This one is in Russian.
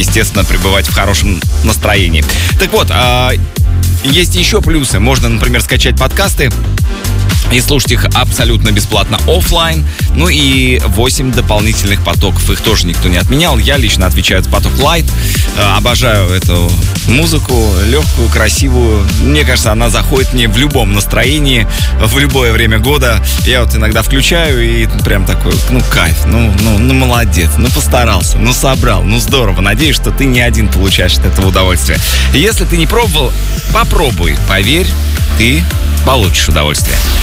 естественно, пребывать в хорошем настроении. Так вот, есть еще плюсы. Можно, например, скачать подкасты и слушать их абсолютно бесплатно офлайн. Ну и 8 дополнительных потоков. Их тоже никто не отменял. Я лично отвечаю за поток Light. Обожаю эту музыку. Легкую, красивую. Мне кажется, она заходит мне в любом настроении, в любое время года. Я вот иногда включаю и прям такой, кайф. Ну, молодец. Ну, постарался. Ну, собрал. Ну, здорово. Надеюсь, что ты не один получаешь от этого удовольствие. Если ты не пробовал, попробуй. Поверь, ты получишь удовольствие.